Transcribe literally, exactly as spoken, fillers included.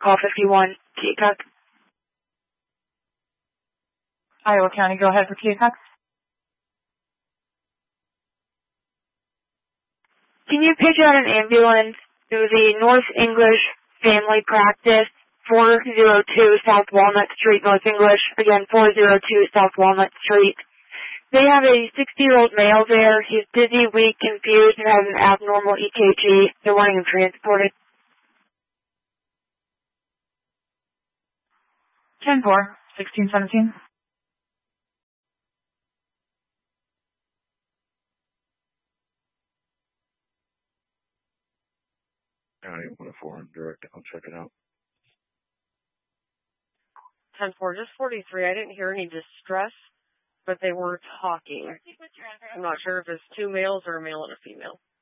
call fifty-one, Keokuk. Iowa County, go ahead for Keokuk. Can you pick out an ambulance to the North English Family Practice, four oh two South Walnut Street, North English, again, four oh two South Walnut Street. They have a sixty-year-old male there. He's dizzy, weak, confused, and has an abnormal E K G. They're wanting him transported. ten four, sixteen seventeen. County one oh four, direct. I'll check it out. ten four, just forty-three. I didn't hear any distress, but they were talking. I'm not sure if it's two males or a male and a female.